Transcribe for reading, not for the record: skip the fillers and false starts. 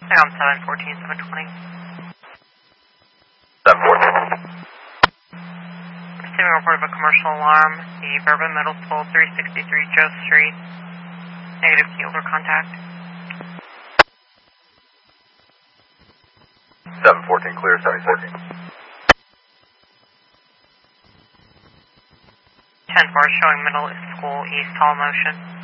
I'm 714, 720. 714. Receiving a report of a commercial alarm. The Bourbon Middle School, 363 Joe Street. Negative key over contact. 714 clear, 714. 10-4 showing middle school east hall motion.